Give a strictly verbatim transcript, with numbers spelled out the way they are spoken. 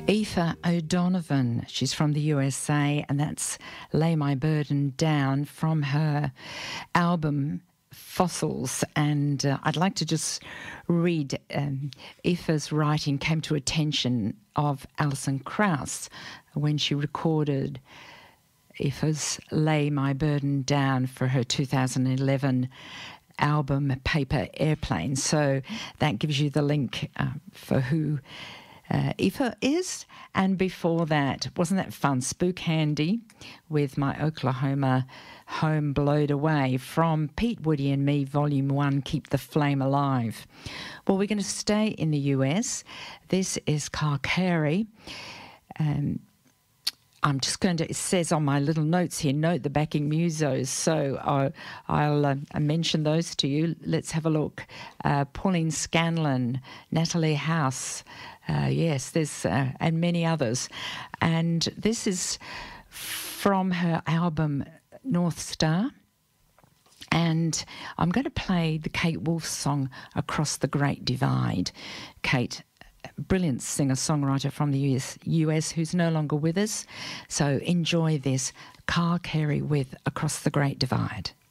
Aoife O'Donovan, she's from the U S A, and that's Lay My Burden Down from her album Fossils. And uh, I'd like to just read um, Aoife's writing came to attention of Alison Krauss when she recorded Aoife's Lay My Burden Down for her two thousand eleven album Paper Airplane. So that gives you the link uh, for who uh, Aoife is. And before that, wasn't that fun? Spook Handy with My Oklahoma Home Blowed Away from Pete Woody and Me, Volume one, Keep the Flame Alive. Well, we're going to stay in the U S. This is Carl Carey. Um, I'm just going to, it says on my little notes here, note the backing musos. So I'll, I'll uh, mention those to you. Let's have a look. Uh, Pauline Scanlon, Natalie House, uh, yes, there's, uh, and many others. And this is from her album North Star. And I'm going to play the Kate Wolf song Across the Great Divide. Kate, brilliant singer-songwriter from the U S, U S who's no longer with us. So enjoy this. Carl Carey with Across the Great Divide.